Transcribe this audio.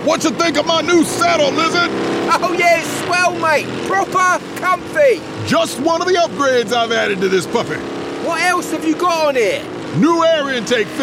What you think of my new saddle, Lizard? Oh yeah, it's swell, mate. Proper comfy. Just one of the upgrades I've added to this puppy. What else have you got on here? New air intake